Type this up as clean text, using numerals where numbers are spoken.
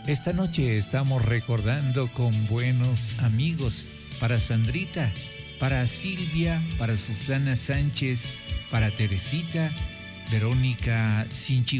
Esta noche estamos recordando con buenos amigos para Sandrita, para Silvia, para Susana Sánchez, para Teresita, Verónica Sinchi